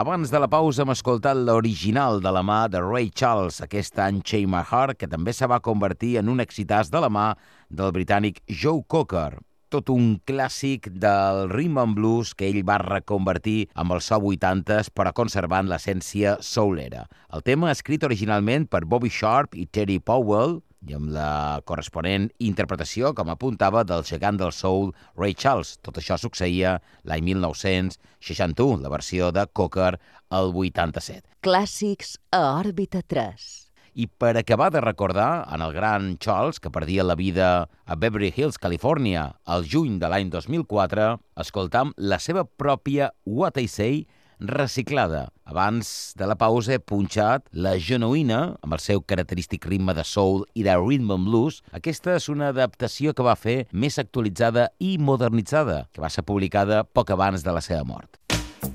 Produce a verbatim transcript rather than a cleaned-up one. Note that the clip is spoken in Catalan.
Abans de la pausa hem escoltat l'original de la mà de Ray Charles, aquest Unchain My Heart, que també se va convertir en un exitàs de la mà del britànic Joe Cocker. Tot un clàssic del rhythm and blues que ell va reconvertir amb el so vuitantes, però conservant l'essència soulera. El tema escrit originalment per Bobby Sharp i Terry Powell, i amb la corresponent interpretació, com apuntava, del gegant del soul Ray Charles. Tot això succeïa l'any mil nou-cents seixanta-u, la versió de Cocker el vuitanta-set. Clàssics a Òrbita tres. I per acabar de recordar en el gran Charles, que perdia la vida a Beverly Hills, Califòrnia, al juny de l'any dos mil quatre, escoltam la seva pròpia What I Say reciclada. Abans de la pausa he punxat la genuïna, amb el seu característic ritme de soul i de rhythm and blues. Aquesta és una adaptació que va fer més actualitzada i modernitzada, que va ser publicada poc abans de la seva mort.